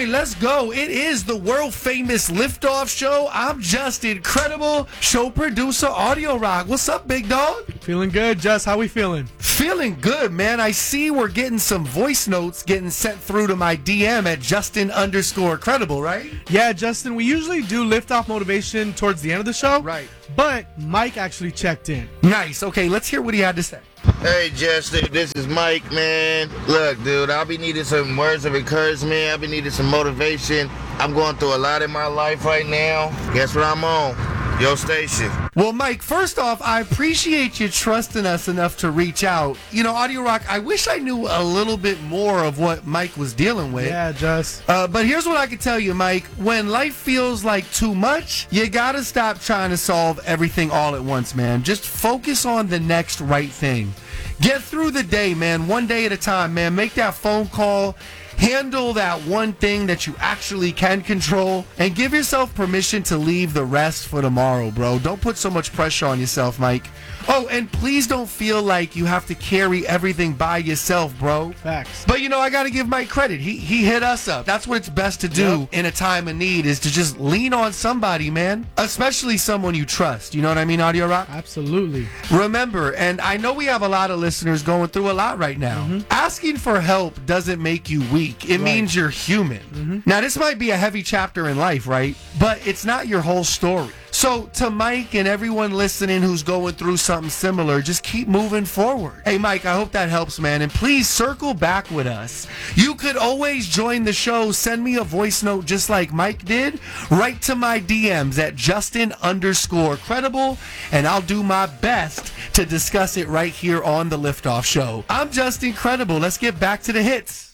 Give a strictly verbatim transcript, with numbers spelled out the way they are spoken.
let's go. It is the world famous Liftoff Show. I'm just incredible show producer Audio Rock. What's up, big dog? Feeling good, Just. How we feeling? Feeling good, man. I see we're getting some voice notes getting sent through to my D M at Justin underscore credible, right? Yeah, Justin, we usually do Liftoff motivation towards the end of the show. Right. But Mike actually checked in. Nice. Okay, let's hear what he had to say. Hey, Justin, this is Mike, man. Look, dude, I'll be needing some words of encouragement. I'll be needing some motivation. I'm going through a lot in my life right now. Guess what I'm on? Your station. Well, Mike, first off, I appreciate you trusting us enough to reach out. You know, Audio Rock, I wish I knew a little bit more of what Mike was dealing with. Yeah, Just. Uh, but here's what I can tell you, Mike. When life feels like too much, you gotta stop trying to solve everything all at once, man. Just focus on the next right thing. Get through the day, man, one day at a time, man. Make that phone call. Handle that one thing that you actually can control and give yourself permission to leave the rest for tomorrow, bro. Don't put so much pressure on yourself, Mike. Oh, and please don't feel like you have to carry everything by yourself, bro. Facts. But, you know, I got to give Mike credit. He he hit us up. That's what it's best to do yep. in a time of need, is to just lean on somebody, man. Especially someone you trust. You know what I mean, Audio Rock? Absolutely. Remember, and I know we have a lot of listeners going through a lot right now. Mm-hmm. Asking for help doesn't make you weak. It right. means you're human. Mm-hmm. Now, this might be a heavy chapter in life, right? But it's not your whole story. So to Mike and everyone listening who's going through something similar, just keep moving forward. Hey, Mike, I hope that helps, man. And please circle back with us. You could always join the show. Send me a voice note just like Mike did. Right to my D Ms at Justin underscore credible. And I'll do my best to discuss it right here on the Liftoff Show. I'm Justin Credible. Let's get back to the hits.